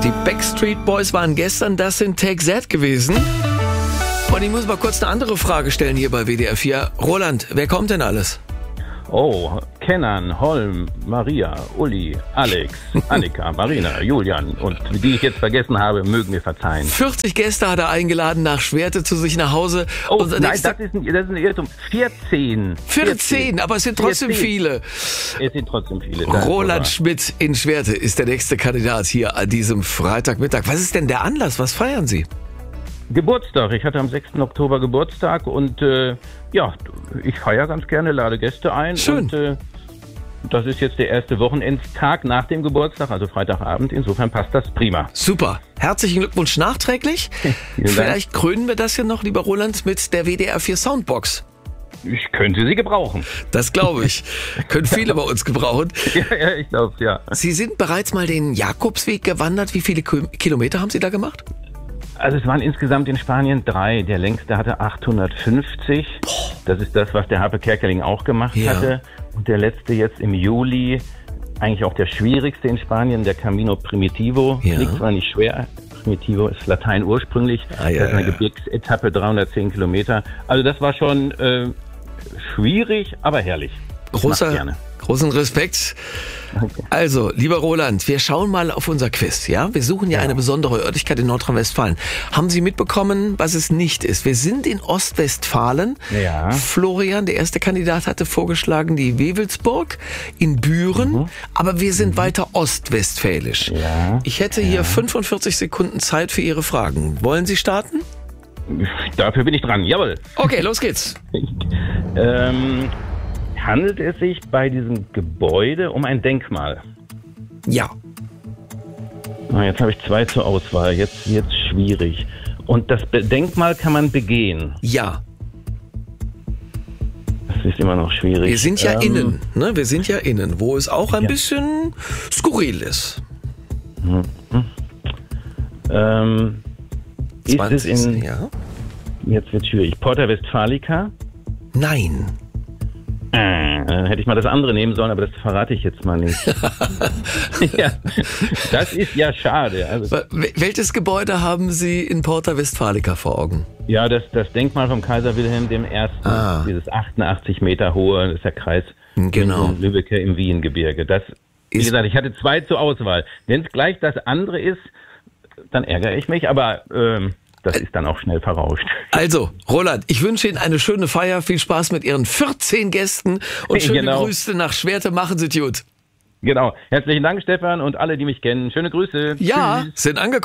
Die Backstreet Boys waren gestern, das sind Take That gewesen. Und ich muss mal kurz eine andere Frage stellen hier bei WDR 4. Roland, wer kommt denn alles? Oh, Kenan, Holm, Maria, Uli, Alex, Annika, Marina, Julian und die ich jetzt vergessen habe, mögen mir verzeihen. 40 Gäste hat er eingeladen nach Schwerte zu sich nach Hause. Oh, nein, das ist ein Irrtum. 14. 14, aber es sind trotzdem 14. viele. Es sind trotzdem viele. Roland Schmidt in Schwerte ist der nächste Kandidat hier an diesem Freitagmittag. Was ist denn der Anlass? Was feiern Sie? Geburtstag. Ich hatte am 6. Oktober Geburtstag und ich feiere ganz gerne, lade Gäste ein. Schön. Und das ist jetzt der erste Wochenendtag nach dem Geburtstag, also Freitagabend. Insofern passt das prima. Super. Herzlichen Glückwunsch nachträglich. Vielleicht krönen wir das ja noch, lieber Roland, mit der WDR 4 Soundbox. Ich könnte sie gebrauchen. Das glaube ich. Können viele bei uns gebrauchen. Ja, ich glaube ja. Sie sind bereits mal den Jakobsweg gewandert. Wie viele Kilometer haben Sie da gemacht? Also es waren insgesamt in Spanien 3. Der längste hatte 850. Das ist das, was der Harpe Kerkeling auch gemacht hatte. Und der letzte jetzt im Juli, eigentlich auch der schwierigste in Spanien, der Camino Primitivo. Ja. Liegt zwar nicht schwer. Primitivo ist Latein ursprünglich. Das ist eine Gebirgsetappe, 310 Kilometer. Also das war schon schwierig, aber herrlich. Großen Respekt. Also, lieber Roland, wir schauen mal auf unser Quiz, ja? Wir suchen ja eine besondere Örtlichkeit in Nordrhein-Westfalen. Haben Sie mitbekommen, was es nicht ist? Wir sind in Ostwestfalen. Ja. Florian, der erste Kandidat, hatte vorgeschlagen die Wewelsburg in Büren, aber wir sind weiter ostwestfälisch. Ja. Ich hätte hier 45 Sekunden Zeit für Ihre Fragen. Wollen Sie starten? Dafür bin ich dran, jawohl. Okay, los geht's. Handelt es sich bei diesem Gebäude um ein Denkmal? Ja. Jetzt habe ich 2 zur Auswahl. Jetzt wird's schwierig. Und das Denkmal kann man begehen? Ja. Das ist immer noch schwierig. Wir sind ja innen, ne? Wir sind ja innen, wo es auch ein bisschen skurril ist. Ist es in... Ja? Jetzt wird's schwierig. Porta Westfalica? Nein. Dann hätte ich mal das andere nehmen sollen, aber das verrate ich jetzt mal nicht. Ja, das ist ja schade. Also, Welches Gebäude haben Sie in Porta Westfalica vor Augen? ja, das Denkmal vom Kaiser Wilhelm I., dieses 88 Meter hohe, das ist der Kreis Genau. Lübbecke im Wiehengebirge. Das, wie gesagt, ich hatte 2 zur Auswahl. Wenn es gleich das andere ist, dann ärgere ich mich, aber das ist dann auch schnell verrauscht. Also, Roland, ich wünsche Ihnen eine schöne Feier, viel Spaß mit Ihren 14 Gästen und schöne Grüße nach Schwerte, machen Sie es gut. Genau. Herzlichen Dank, Stefan, und alle, die mich kennen. Schöne Grüße. Ja, Tschüss. sind angekommen.